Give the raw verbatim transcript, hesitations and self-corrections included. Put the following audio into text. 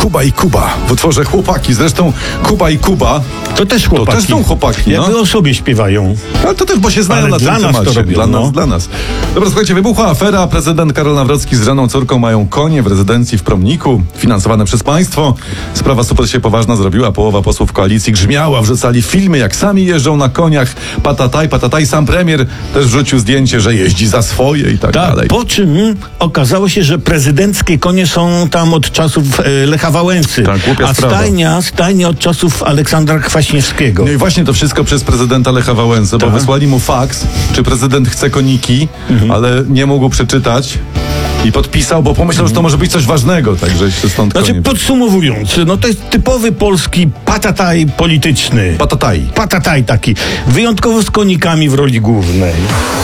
Kuba i Kuba w utworze Chłopaki. Zresztą Kuba i Kuba to też chłopaki. To też są chłopaki. Jakby no. o sobie śpiewają. Ale to też, bo się znają Ale na dla tym nas temacie. to robią, dla no. nas, dla nas. Dobra, słuchajcie, wybuchła afera. Prezydent Karol Nawrocki z żoną córką mają konie w rezydencji w Promniku, finansowane przez państwo. Sprawa super się poważna zrobiła. Połowa posłów koalicji grzmiała, wrzucali filmy, jak sami jeżdżą na koniach. Patataj, patataj. Sam premier też wrzucił zdjęcie, że jeździ za swoje i tak, tak dalej. Po czym okazało się, że prezydenckie konie są tam od czasów e, Lecha Wałęsy, tak, głupia a sprawa. stajnia, stajnia od czasów Aleksandra Kwaśniewskiego. No i właśnie to wszystko przez prezydenta Lecha Wałęsy, bo tak. wysłali mu faks, czy prezydent chce koniki, mhm. ale nie mógł przeczytać i podpisał, bo pomyślał, mhm. że to może być coś ważnego, także się stąd Znaczy, koniec. podsumowując, no to jest typowy polski patataj polityczny. Patataj. Patataj taki, wyjątkowo z konikami w roli głównej.